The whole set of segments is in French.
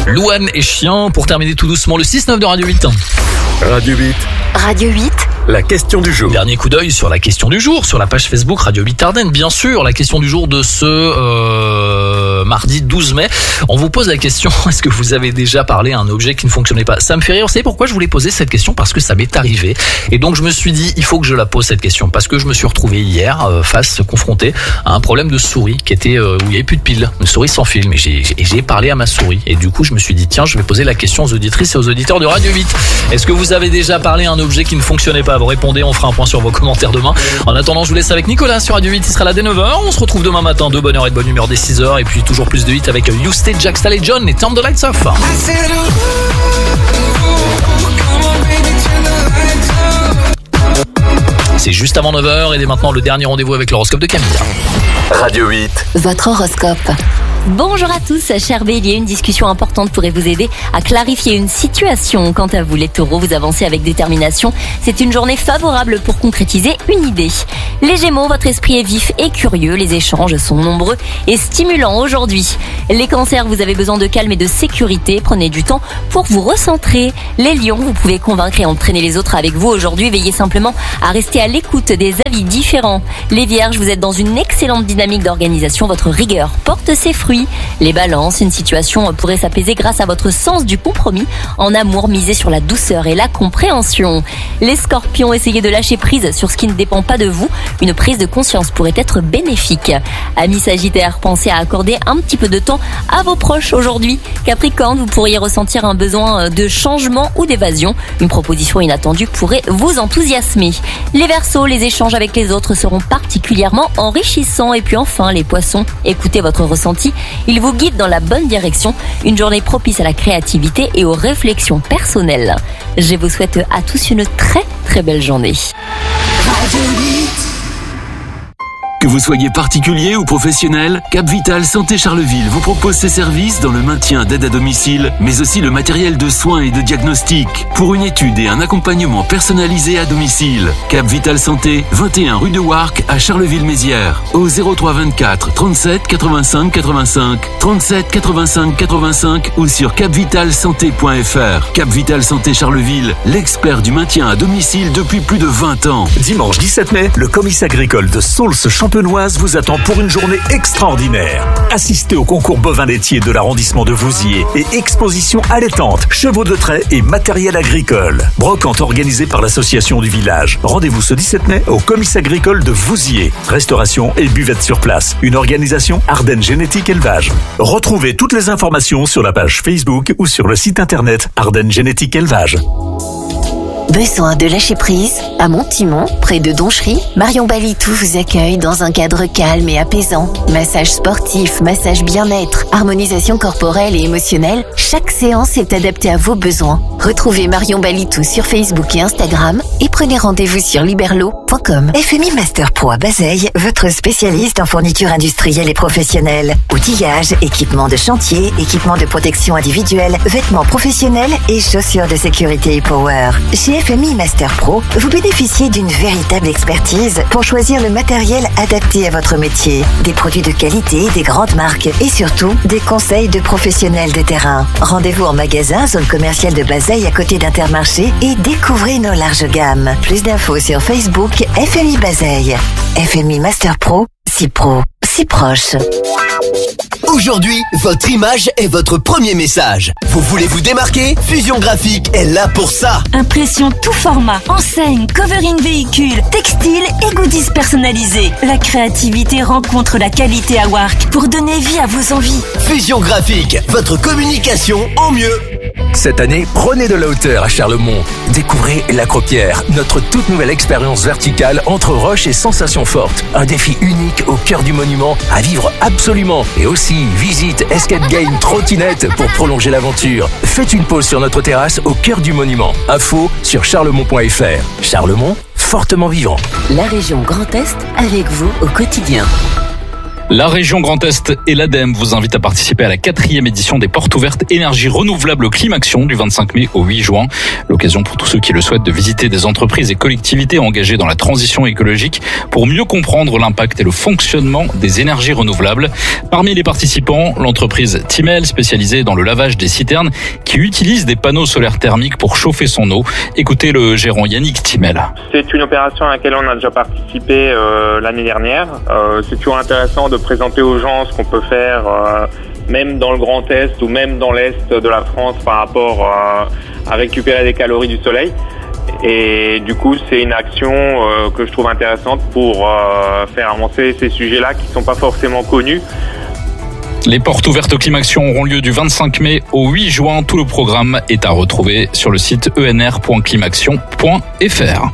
Louane et Chien pour terminer tout doucement le 6-9 de Radio 8. Radio 8. Radio 8. La question du jour. Dernier coup d'œil sur la question du jour, sur la page Facebook Radio 8 Ardennes. Bien sûr, la question du jour de ce mardi 12 mai. On vous pose la question, est-ce que vous avez déjà parlé à un objet qui ne fonctionnait pas? Ça me fait rire, vous savez pourquoi je voulais poser cette question? Parce que ça m'est arrivé. Et donc je me suis dit, il faut que je la pose cette question. Parce que je me suis retrouvé hier confronté à un problème de souris qui était où il n'y avait plus de piles. Une souris sans fil. Et j'ai parlé à ma souris. Et du coup, je me suis dit, tiens, je vais poser la question aux auditrices et aux auditeurs de Radio 8. Est-ce que vous avez déjà parlé à un objet qui ne fonctionnait pas? Vous répondez, on fera un point sur vos commentaires demain. En attendant, je vous laisse avec Nicolas sur Radio 8, il sera là dès 9h. On se retrouve demain matin de bonne heure et de bonne humeur dès 6h. Et puis toujours plus de 8 avec You Stay, Jack Stahl et John et Turn the Lights Off. C'est juste avant 9h et dès maintenant le dernier rendez-vous avec l'horoscope de Camille. Radio 8. Votre horoscope. Bonjour à tous, chers Bélier, une discussion importante pourrait vous aider à clarifier une situation. Quant à vous les Taureaux, vous avancez avec détermination. C'est une journée favorable pour concrétiser une idée. Les Gémeaux, votre esprit est vif et curieux, les échanges sont nombreux et stimulants aujourd'hui. Les Cancers, vous avez besoin de calme et de sécurité, prenez du temps pour vous recentrer. Les Lions, vous pouvez convaincre et entraîner les autres avec vous aujourd'hui, veillez simplement à rester à l'écoute des avis différents. Les Vierges, vous êtes dans une excellente dynamique d'organisation, votre rigueur porte ses fruits. Les Balances, une situation pourrait s'apaiser grâce à votre sens du compromis. En amour, misez sur la douceur et la compréhension. Les Scorpions, essayez de lâcher prise sur ce qui ne dépend pas de vous. Une prise de conscience pourrait être bénéfique. Amis Sagittaires, pensez à accorder un petit peu de temps à vos proches aujourd'hui. Capricorne, vous pourriez ressentir un besoin de changement ou d'évasion. Une proposition inattendue pourrait vous enthousiasmer. Les Verseaux, les échanges avec les autres seront particulièrement enrichissants. Et puis enfin, les Poissons, écoutez votre ressenti. Il vous guide dans la bonne direction. Une journée propice à la créativité et aux réflexions personnelles. Je vous souhaite à tous une très très belle journée. Que vous soyez particulier ou professionnel, Cap Vital Santé Charleville vous propose ses services dans le maintien d'aide à domicile, mais aussi le matériel de soins et de diagnostic pour une étude et un accompagnement personnalisé à domicile. Cap Vital Santé, 21 rue de Warcq à Charleville-Mézières, au 03 24 37 85 85, 37 85 85 ou sur capvitalsanté.fr. Cap Vital Santé Charleville, l'expert du maintien à domicile depuis plus de 20 ans. Dimanche 17 mai, le comice agricole de Saulces-Champenoise vous attend pour une journée extraordinaire. Assistez au concours bovin laitier de l'arrondissement de Vouziers et exposition allaitante, chevaux de trait et matériel agricole. Brocante organisée par l'association du village. Rendez-vous ce 17 mai au comice agricole de Vouziers. Restauration et buvette sur place. Une organisation Ardennes Génétique Élevage. Retrouvez toutes les informations sur la page Facebook ou sur le site internet Ardennes Génétique Élevage. Besoin de lâcher prise? À Montimont, près de Donchery, Marion Balitou vous accueille dans un cadre calme et apaisant. Massage sportif, massage bien-être, harmonisation corporelle et émotionnelle, chaque séance est adaptée à vos besoins. Retrouvez Marion Balitou sur Facebook et Instagram et prenez rendez-vous sur liberlo.com. FMI Master Pro à Bazeilles, votre spécialiste en fourniture industrielle et professionnelle. Outillage, équipement de chantier, équipement de protection individuelle, vêtements professionnels et chaussures de sécurité et power. Chez FMI Master Pro, vous bénéficiez d'une véritable expertise pour choisir le matériel adapté à votre métier. Des produits de qualité, des grandes marques et surtout des conseils de professionnels de terrain. Rendez-vous en magasin, zone commerciale de Bazeilles à côté d'Intermarché et découvrez nos larges gammes. Plus d'infos sur Facebook FMI Bazeilles. FMI Master Pro, si pro, si proche. Aujourd'hui, votre image est votre premier message. Vous voulez vous démarquer? Fusion Graphique est là pour ça. Impression tout format, enseigne, covering véhicule, textile et goodies personnalisés. La créativité rencontre la qualité à Warcq pour donner vie à vos envies. Fusion Graphique, votre communication en mieux. Cette année, prenez de la hauteur à Charlemont. Découvrez l'Acropière, notre toute nouvelle expérience verticale entre roches et sensations fortes. Un défi unique au cœur du monument à vivre absolument. Et aussi, visite, escape game, trottinette pour prolonger l'aventure. Faites une pause sur notre terrasse au cœur du monument. Info sur charlemont.fr. Charlemont, fortement vivant. La région Grand Est avec vous au quotidien. La région Grand Est et l'ADEME vous invitent à participer à la 4e édition des portes ouvertes énergie renouvelable Climaction du 25 mai au 8 juin. L'occasion pour tous ceux qui le souhaitent de visiter des entreprises et collectivités engagées dans la transition écologique pour mieux comprendre l'impact et le fonctionnement des énergies renouvelables. Parmi les participants, l'entreprise Timel, spécialisée dans le lavage des citernes, qui utilise des panneaux solaires thermiques pour chauffer son eau. Écoutez le gérant Yannick Timel. C'est une opération à laquelle on a déjà participé l'année dernière. C'est toujours intéressant de présenter aux gens ce qu'on peut faire même dans le Grand Est ou même dans l'Est de la France par rapport à récupérer des calories du soleil. Et du coup, c'est une action que je trouve intéressante pour faire avancer ces sujets-là qui ne sont pas forcément connus. Les portes ouvertes Climaction auront lieu du 25 mai au 8 juin. Tout le programme est à retrouver sur le site enr.climaction.fr.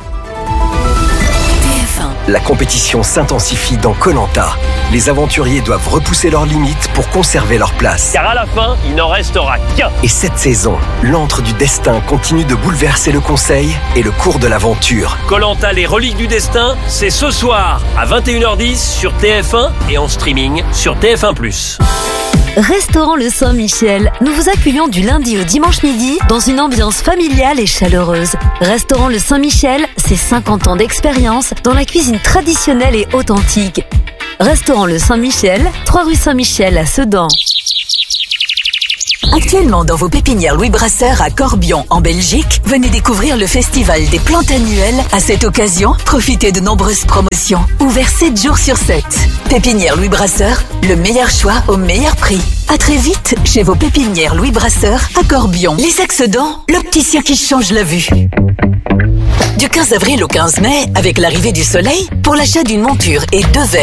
La compétition s'intensifie dans Koh-Lanta. Les aventuriers doivent repousser leurs limites pour conserver leur place. Car à la fin, il n'en restera qu'un. Et cette saison, l'antre du destin continue de bouleverser le conseil et le cours de l'aventure. Koh-Lanta, les reliques du destin, c'est ce soir à 21h10 sur TF1 et en streaming sur TF1+. Restaurant Le Saint-Michel, nous vous accueillons du lundi au dimanche midi dans une ambiance familiale et chaleureuse. Restaurant Le Saint-Michel, c'est 50 ans d'expérience dans la cuisine traditionnelle et authentique. Restaurant Le Saint-Michel, 3 rue Saint-Michel à Sedan. Actuellement dans vos pépinières Louis Brasseur à Corbion en Belgique, venez découvrir le festival des plantes annuelles. À cette occasion, profitez de nombreuses promotions. Ouvert 7 jours sur 7. Pépinière Louis Brasseur, le meilleur choix au meilleur prix. À très vite chez vos pépinières Louis Brasseur à Corbion. Les Excedents, l'opticien qui change la vue. Du 15 avril au 15 mai, avec l'arrivée du soleil, pour l'achat d'une monture et 2 verres